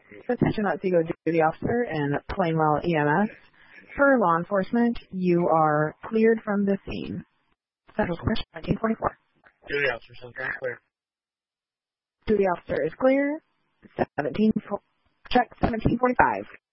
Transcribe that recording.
Attention Otsego duty officer and Plainwell EMS. For law enforcement, you are cleared from the scene. Central Square, 1944. Duty officer, Central Square. Duty officer is clear. Check 1745.